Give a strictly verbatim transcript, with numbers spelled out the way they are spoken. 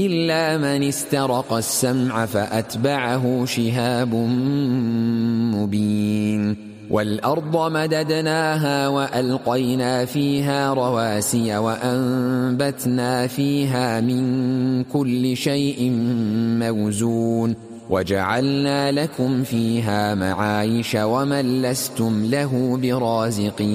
إلا من استرق السمع فأتبعه شهاب مبين والأرض مددناها وألقينا فيها رواسي وأنبتنا فيها من كل شيء موزون وجعلنا لكم فيها معايش ومن لستم له برازقين